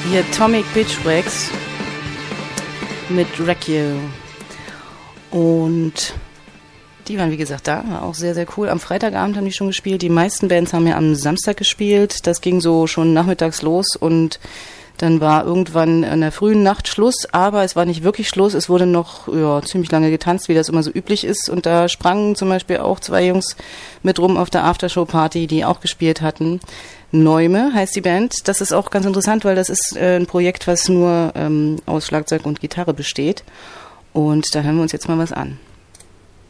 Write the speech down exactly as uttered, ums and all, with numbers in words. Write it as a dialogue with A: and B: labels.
A: Hier Atomic Beachwax mit Wreck You. Und die waren, wie gesagt, da. War auch sehr, sehr cool. Am Freitagabend haben die schon gespielt. Die meisten Bands haben ja am Samstag gespielt. Das ging so schon nachmittags los und dann war irgendwann in der frühen Nacht Schluss, aber es war nicht wirklich Schluss. Es wurde noch ja, ziemlich lange getanzt, wie das immer so üblich ist. Und da sprangen zum Beispiel auch zwei Jungs mit rum auf der Aftershow-Party, die auch gespielt hatten. Neume heißt die Band. Das ist auch ganz interessant, weil das ist äh, ein Projekt, was nur ähm, aus Schlagzeug und Gitarre besteht. Und da hören wir uns jetzt mal was an.